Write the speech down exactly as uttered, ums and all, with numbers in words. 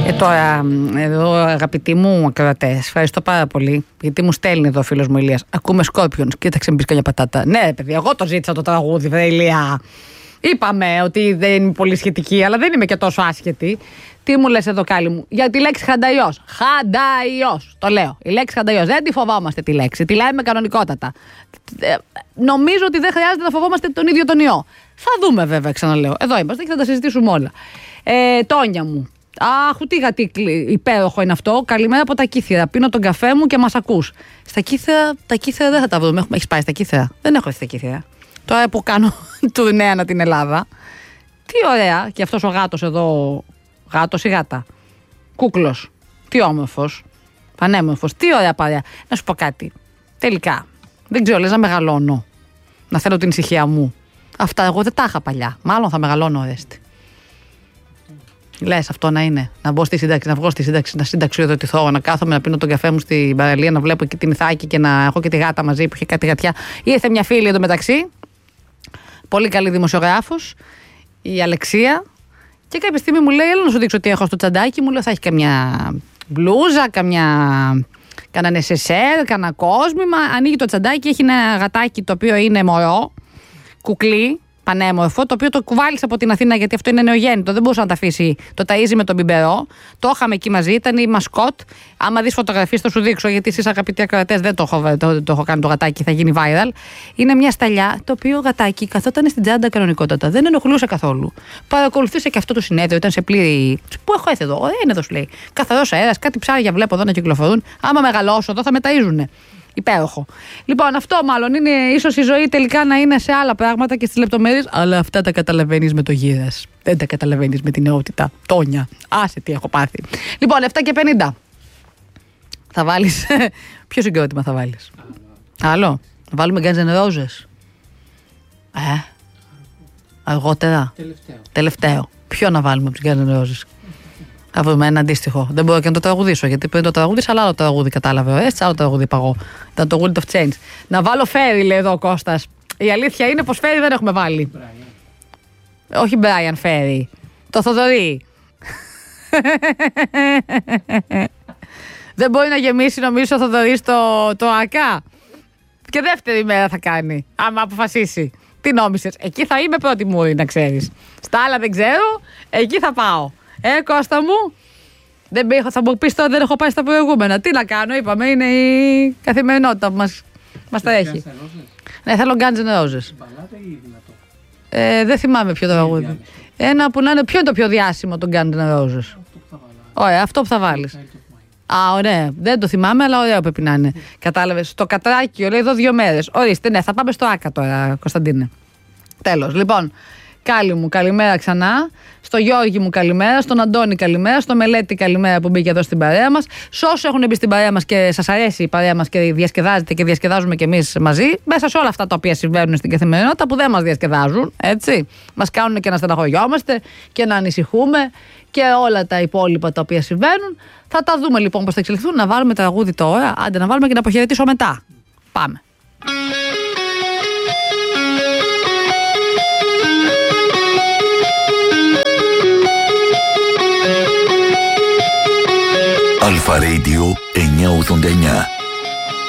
Ε, τώρα, εδώ αγαπητοί μου ακροατές, ευχαριστώ πάρα πολύ, γιατί μου στέλνει εδώ ο φίλος μου Ηλίας. Ακούμε Scorpions, κοίταξε, μπεις καμιά πατάτα. Ναι, παιδιά, εγώ το ζήτησα το τραγούδι, βρε Ηλία. Είπαμε ότι δεν είμαι πολύ σχετική, αλλά δεν είμαι και τόσο άσχετη. Τι μου λες εδώ, Κάλλη μου, για τη λέξη χανταϊός. Χανταϊός, το λέω. Η λέξη χανταϊός. Δεν τη φοβόμαστε τη λέξη, τη λέμε κανονικότατα. Ε, νομίζω ότι δεν χρειάζεται να φοβόμαστε τον ίδιο τον ιό. Θα δούμε βέβαια, ξαναλέω. Εδώ είμαστε και θα τα συζητήσουμε όλα. Ε, Τόνια μου. Αχ, τι γατίκλι υπέροχο είναι αυτό. Καλημέρα από τα Κύθυρα. Πίνω τον καφέ μου και μας ακούς. Στα Κύθυρα, τα Κύθυρα δεν θα τα βρούμε. Έχεις πάει στα Κύθυρα? Δεν έχω έρθει στα Κύθυρα. Τώρα που κάνω τουρνέ ανά την Ελλάδα. Τι ωραία. Και αυτός ο γάτος εδώ. Γάτος ή γάτα? Κούκλος. Τι όμορφος. Πανέμορφος. Τι ωραία παρέα. Να σου πω κάτι. Τελικά. Δεν ξέρω, λες να μεγαλώνω. Να θέλω την ησυχία μου. Αυτά εγώ δεν τα είχα παλιά. Μάλλον θα μεγαλώνω, έστη. Λες αυτό να είναι. Να μπω στη σύνταξη, να βγω στη σύνταξη, να συνταξιοδοτηθώ, να κάθομαι να πίνω τον καφέ μου στην παραλία, να βλέπω και την Ιθάκη και να έχω και τη γάτα μαζί που είχε κάτι γατιά. Ήρθε μια φίλη εδώ μεταξύ. Πολύ καλή δημοσιογράφος, η Αλεξία. Και κάποια στιγμή μου λέει: έλα να σου δείξω τι έχω στο τσαντάκι. Μου λέει: θα έχει καμιά μπλούζα, καμιά. Κάνα νεσεσέρ, κάνα κόσμημα. Ανοίγει το τσαντάκι, έχει ένα γατάκι το οποίο είναι μωρό, κουκλί, πανέμορφο, το οποίο το κουβάλισε από την Αθήνα γιατί αυτό είναι νεογέννητο. Δεν μπορούσε να τα αφήσει. Το ταΐζει με τον μπιμπερό. Το είχαμε εκεί μαζί, ήταν η μασκότ. Άμα δεις φωτογραφίες, θα σου δείξω, γιατί εσείς αγαπητοί ακροατές δεν το έχω, το, το έχω κάνει το γατάκι, θα γίνει viral. Είναι μια σταλιά, το οποίο γατάκι καθόταν στην τσάντα κανονικότατα. Δεν ενοχλούσε καθόλου. Παρακολουθούσε και αυτό το συνέδριο, ήταν σε πλήρη. Πού έχω έρθει εδώ? Ωραία είναι εδώ, σου λέει. Καθαρός αέρας, κάτι ψάρια βλέπω εδώ να κυκλοφορούν. Άμα μεγαλώσω εδώ θα με ταΐζουνε. Υπέροχο. Λοιπόν, αυτό μάλλον είναι ίσως η ζωή τελικά να είναι σε άλλα πράγματα και στις λεπτομέρειες, αλλά αυτά τα καταλαβαίνεις με το γύρας. Δεν τα καταλαβαίνεις με την νεότητα. Τόνια. Άσε τι έχω πάθει. Λοιπόν, επτά και πενήντα. Θα βάλεις. Ποιο συγκρότημα θα βάλεις? Άλλο. Θα βάλουμε Guns N' Roses. Ε. Αργότερα. Τελευταίο. Τελευταίο. Ποιο να βάλουμε από τους Guns N' Roses? Θα βρούμε ένα αντίστοιχο. Δεν μπορώ και να το τραγουδήσω, γιατί πριν το τραγουδίσα, αλλά άλλο τραγούδι κατάλαβε. Έτσι, άλλο τραγούδι είπα εγώ. Ήταν το Wind of Change. Να βάλω Φέρι, λέει εδώ ο Κώστας. Η αλήθεια είναι πως Φέρι δεν έχουμε βάλει. Brian. Όχι Brian Φέρι. Το Θοδωρή. Δεν μπορεί να γεμίσει, νομίζω, ο Θοδωρής το, το ΑΚΑ. Και δεύτερη μέρα θα κάνει, άμα αποφασίσει. Τι νόμισες? Εκεί θα είμαι πρώτη μούρη, να ξέρεις. Στα άλλα δεν ξέρω, εκεί θα πάω. Ε, Κώστα μου, δεν πήγα, θα μου πεις τώρα δεν έχω πάει στα προηγούμενα. Τι να κάνω, είπαμε, είναι η καθημερινότητα που μας, μας τρέχει. Ναι, θέλω Guns N' Roses. Ε, δεν θυμάμαι ποιο τραγούδι. Ένα που να είναι, ποιο είναι το πιο διάσημο των Guns N' Roses? Ωραία, αυτό που θα βάλεις. Α, ωραία. Δεν το θυμάμαι, αλλά ωραίο πρέπει να είναι. Κατάλαβες. Το Κατράκιο λέει εδώ δύο μέρες. Ορίστε, ναι, θα πάμε στο ΆΚΑ τώρα, Κωνσταντίνε. Τέλος. Λοιπόν, Κάλλη μου, καλημέρα ξανά. Στο Γιώργη μου, καλημέρα. Στον Αντώνη, καλημέρα. Στο Μελέτη, καλημέρα που μπήκε εδώ στην παρέα μας. Σε όσους έχουν μπει στην παρέα μας και σας αρέσει η παρέα μας και διασκεδάζετε και διασκεδάζουμε κι εμείς μαζί, μέσα σε όλα αυτά τα οποία συμβαίνουν στην καθημερινότητα που δεν μας διασκεδάζουν, έτσι. Μας κάνουν και να στεναχωριόμαστε και να ανησυχούμε και όλα τα υπόλοιπα τα οποία συμβαίνουν. Θα τα δούμε λοιπόν πώς θα εξελιχθούν. Να βάλουμε τραγούδι τώρα. Άντε να βάλουμε και να αποχαιρετήσω μετά. Πάμε. Αλφα Radio εννιακόσια ογδόντα εννιά.